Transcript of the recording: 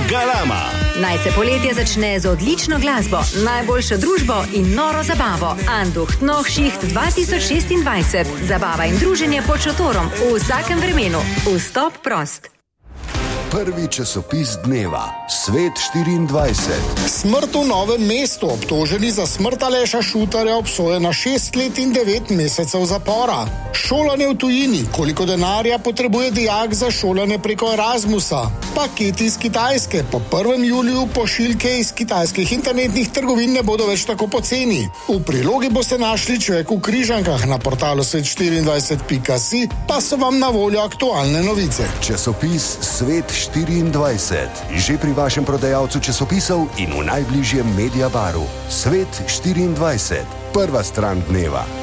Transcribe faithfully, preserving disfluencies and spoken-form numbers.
Galama. Naj se poletje začne z odlično glasbo, najboljšo družbo in noro zabavo. Anducht Nohšicht dva tisoč šestindvajset. Zabava in druženje pod šotorom v vsakem vremenu. Vstop prost. Prvi časopis dneva, Svet štiriindvajset. Smrt v Novem mestu, obtoženi za smrt Aleša Šutarja, obsojen na šest let in devet mesecev zapora. Šolanje v tujini, koliko denarja potrebuje dijak za šolanje preko Erasmusa. Paketi iz Kitajske, po prvem juliju pošiljke iz kitajskih internetnih trgovin ne bodo več tako poceni. V prilogi boste našli Človek v križankah, na portalu svet štiriindvajset pika si pa so vam na voljo aktualne novice. Časopis Svet štiriindvajset, že pri vašem prodajalcu časopisov in v najbližjem Mediabaru. Svet štiriindvajset, prva stran dneva.